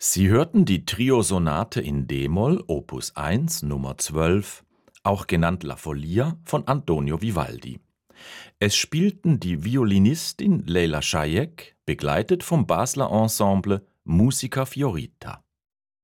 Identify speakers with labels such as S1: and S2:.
S1: Sie hörten die Triosonate in d-Moll, Opus 1, Nummer 12, auch genannt La Follia von Antonio Vivaldi. Es spielten die Violinistin Leila Shayek, begleitet vom Basler Ensemble Musica Fiorita.